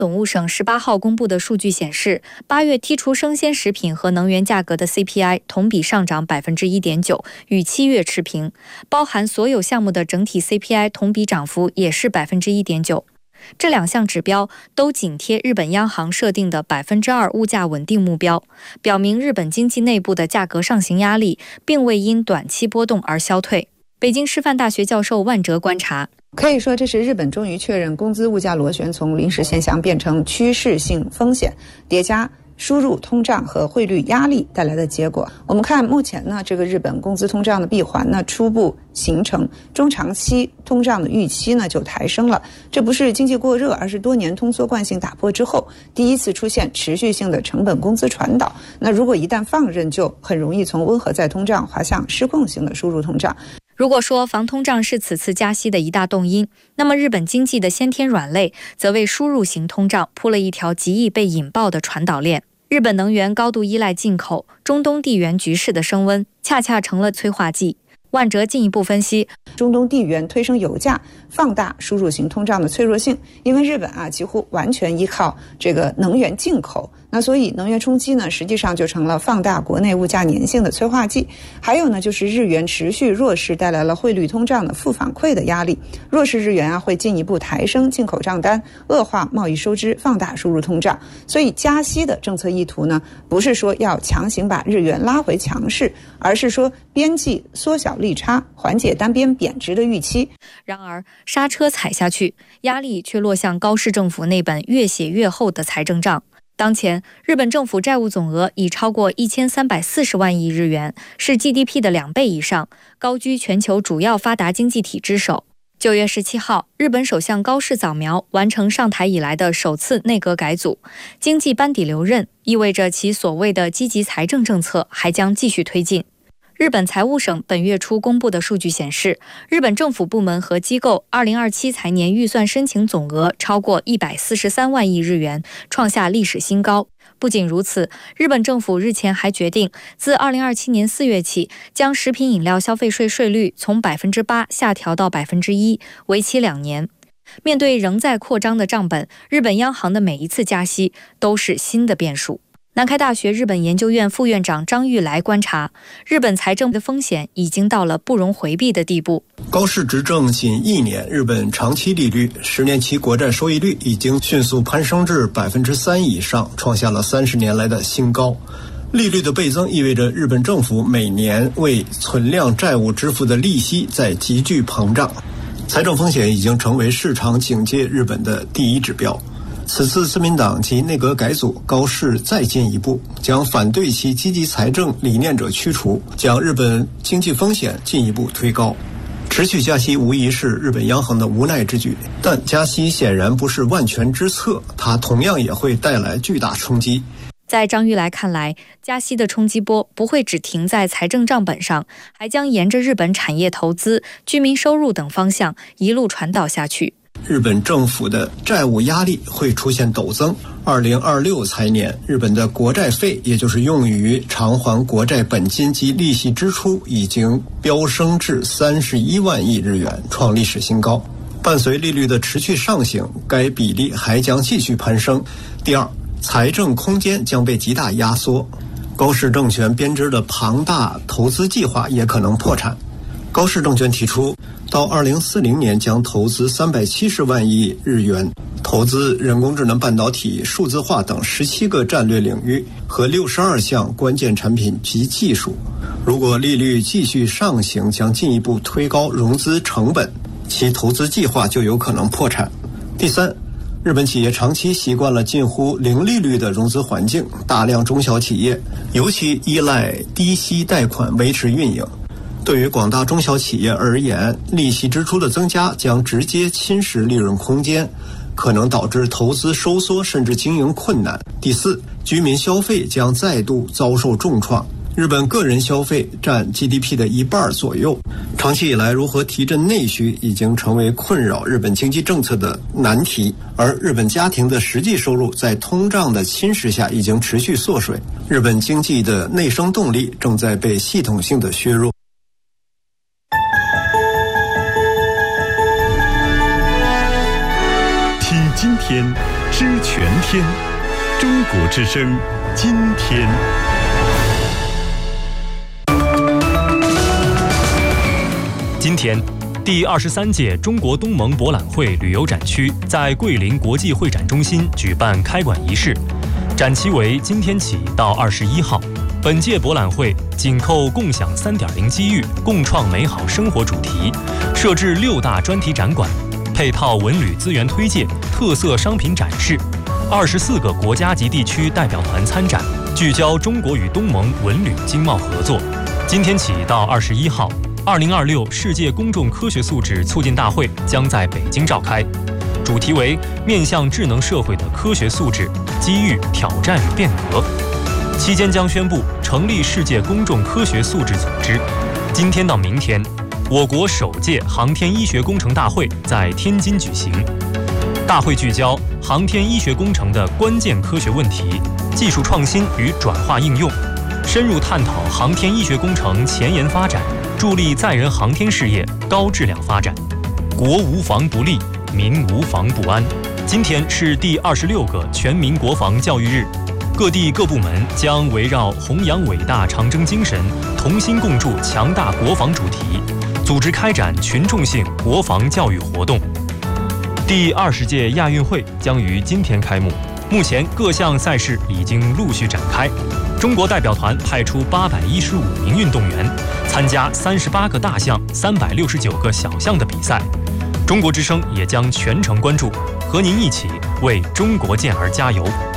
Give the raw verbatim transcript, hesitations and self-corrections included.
总务省十八号公布的数据显示，八月剔除生鲜食品和能源价格的 C P I 同比上涨 百分之一点九， 与七月持平，包含所有项目的整体 C P I 同比涨幅也是 百分之一点九。这两项指标都紧贴日本央行设定的 百分之二 物价稳定目标，表明日本经济内部的价格上行压力并未因短期波动而消退。北京师范大学教授万哲观察， 可以说这是日本终于确认工资物价螺旋从临时现象变成趋势性风险，叠加输入通胀和汇率压力带来的结果。我们看目前呢，这个日本工资通胀的闭环呢初步形成，中长期通胀的预期呢就抬升了。这不是经济过热，而是多年通缩惯性打破之后第一次出现持续性的成本工资传导。那如果一旦放任，就很容易从温和再通胀滑向失控性的输入通胀。 如果说防通胀是此次加息的一大动因，那么日本经济的先天软肋则为输入型通胀铺了一条极易被引爆的传导链。日本能源高度依赖进口，中东地缘局势的升温恰恰成了催化剂。万哲进一步分析， 中东地缘推升油价，放大输入型通胀的脆弱性，因为日本啊几乎完全依靠这个能源进口，那所以能源冲击呢实际上就成了放大国内物价粘性的催化剂。还有呢就是日元持续弱势带来了汇率通胀的负反馈的压力，弱势日元啊会进一步抬升进口账单，恶化贸易收支，放大输入通胀。所以加息的政策意图呢不是说要强行把日元拉回强势，而是说边际缩小利差，缓解单边贬值的预期。 然而刹车踩下去，压力却落向高市政府那本越写越厚的财政账。当前日本政府债务总额已超过一千三百四十万亿日元，是 G D P 的两倍以上，高居全球主要发达经济体之首。九月十七号，日本首相高市早苗完成上台以来的首次内阁改组，经济班底留任，意味着其所谓的积极财政政策还将继续推进。日本财务省本月初公布的数据显示，日本政府部门和机构二零二七财年预算申请总额超过一百四十三万亿日元，创下历史新高。不仅如此，日本政府日前还决定，自二零二七年四月起，将食品饮料消费税税率从 百分之八 下调到 百分之一， 为期两年。面对仍在扩张的账本，日本央行的每一次加息都是新的变数。南开大学日本研究院副院长张玉来观察，日本财政的风险已经到了不容回避的地步。 高市执政仅一年，日本长期利率十年期国债收益率已经迅速攀升至 百分之三 以上，创下了三十年来的新高。利率的倍增意味着日本政府每年为存量债务支付的利息在急剧膨胀，财政风险已经成为市场警戒日本的第一指标。此次自民党及内阁改组，高市再进一步，将反对其积极财政理念者驱除，将日本经济风险进一步推高。持续加息无疑是日本央行的无奈之举，但加息显然不是万全之策，它同样也会带来巨大冲击。 在张玉来看来，加息的冲击波不会只停在财政账本上，还将沿着日本产业投资、居民收入等方向一路传导下去。 日本政府的债务压力会出现陡增。二零二六财年，日本的国债费，也就是用于偿还国债本金及利息支出，已经飙升至三十一万亿日元，创历史新高。伴随利率的持续上行，该比例还将继续攀升。第二，财政空间将被极大压缩，高市政权编织的庞大投资计划也可能破产。高市政权提出，到二零四零年将投资三百七十万亿日元，投资人工智能、半导体、数字化等十七个战略领域和六十二项关键产品及技术。如果利率继续上行，将进一步推高融资成本，其投资计划就有可能破产。第三，日本企业长期习惯了近乎零利率的融资环境，大量中小企业尤其依赖低息贷款维持运营。对于广大中小企业而言，利息支出的增加将直接侵蚀利润空间，可能导致投资收缩甚至经营困难。第四，居民消费将再度遭受重创。日本个人消费占 G D P 的一半左右，长期以来如何提振内需已经成为困扰日本经济政策的难题，而日本家庭的实际收入在通胀的侵蚀下已经持续缩水，日本经济的内生动力正在被系统性的削弱。 听今天，知全全天，中国之声，今天。 今天，第二十三届中国东盟博览会旅游展区在桂林国际会展中心举办开馆仪式，展期为今天起到二十一号。本届博览会紧扣共享 三点零 机遇，共创美好生活主题，设置六大专题展馆，配套文旅资源推介、特色商品展示，二十四个国家级地区代表团参展，聚焦中国与东盟文旅经贸合作。今天起到二十一号，二零二六世界公众科学素质促进大会将在北京召开，主题为面向智能社会的科学素质、机遇、挑战与变革。期间将宣布成立世界公众科学素质组织。今天到明天，我国首届航天医学工程大会在天津举行。大会聚焦航天医学工程的关键科学问题、技术创新与转化应用，深入探讨航天医学工程前沿发展，助力载人航天事业高质量发展。国无防不立，民无防不安。今天是第二十六个全民国防教育日。各地各部门将围绕弘扬伟大长征精神，同心共筑强大国防主题，组织开展群众性国防教育活动。第二十届亚运会将于今天开幕，目前各项赛事已经陆续展开。中国代表团派出八百一十五名运动员，参加三十八个大项、三百六十九个小项的比赛。中国之声也将全程关注，和您一起为中国健儿加油。